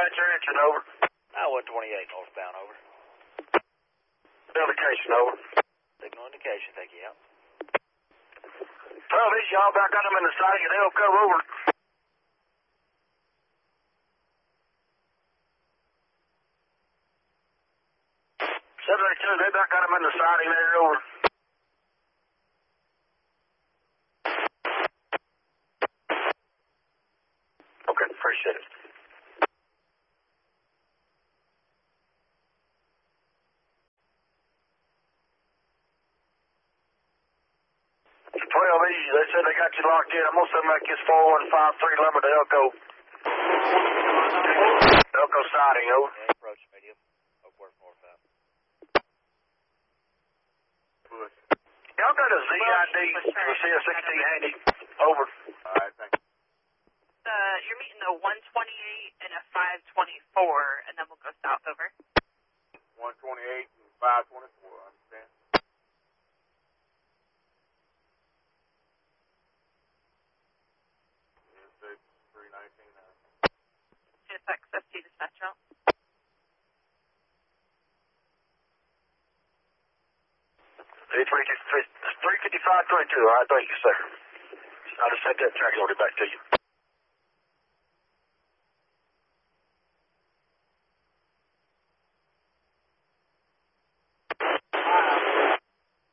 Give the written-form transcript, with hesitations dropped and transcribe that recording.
Dispatcher answering, over. Iowa 28 northbound, over. Indication, over. Signal indication, thank you, yeah. 12 East, y'all back got them in the siding at Elko, over. 782, they back got them in the siding there, over. Okay, appreciate it. 12 East, they said they got you locked in. I'm going to send back this 4153 Lumber to Elko. Elko siding, over. Yeah, approach medium. Oakworth northbound. Y'all got a ZID for CS16 handy, over. Alright, thank you. You're meeting a 128 and a 524, and then we'll go south, over. 128 and 524, understand? Yes, 319 now. GSX FT dispatch out. 35522, all right, thank you, sir. I just sent that track order back to you.